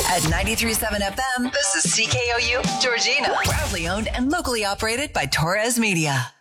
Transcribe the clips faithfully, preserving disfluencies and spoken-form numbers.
At ninety-three point seven F M, this is C K O U, Georgina. Proudly owned and locally operated by Torres Media.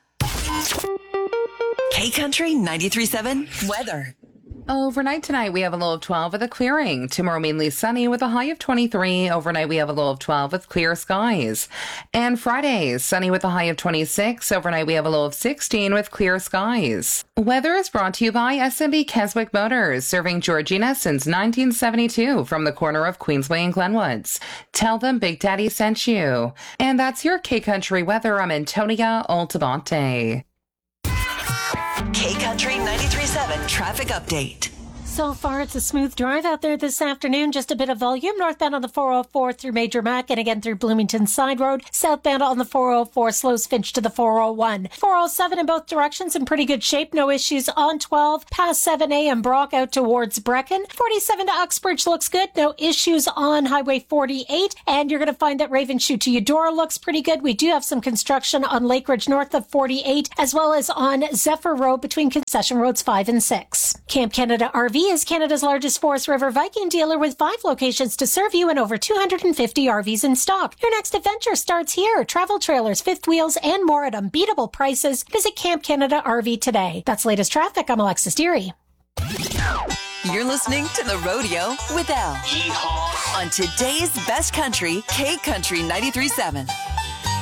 K-Country ninety-three point seven weather. Overnight tonight, we have a low of twelve with a clearing. Tomorrow, mainly sunny with a high of twenty-three. Overnight, we have a low of twelve with clear skies. And Friday, sunny with a high of twenty-six. Overnight, we have a low of sixteen with clear skies. Weather is brought to you by S M B Keswick Motors, serving Georgina since nineteen seventy-two from the corner of Queensway and Glenwoods. Tell them Big Daddy sent you. And that's your K-Country weather. I'm Antonia Altamonte. K-Country ninety-three point seven traffic update. So far, it's a smooth drive out there this afternoon. Just a bit of volume. Northbound on the four oh four through Major Mac and again through Bloomington Side Road. Southbound on the four oh four slows Finch to the four oh one. four oh seven in both directions in pretty good shape. No issues on twelve. Past seven A and Brock out towards Brecken. forty-seven to Uxbridge looks good. No issues on Highway forty-eight. And you're going to find that Ravenshoe to Eudora looks pretty good. We do have some construction on Lake Ridge north of forty-eight as well as on Zephyr Road between concession roads five and six. Camp Canada R V is Canada's largest Forest River Viking dealer with five locations to serve you and over two hundred fifty R Vs in stock. Your next adventure starts here. Travel trailers, fifth wheels, and more at unbeatable prices. Visit Camp Canada R V today. That's latest traffic. I'm Alexis Deary. You're listening to The Rodeo with Elle. Yeehaw. On today's best country, K-Country ninety-three point seven.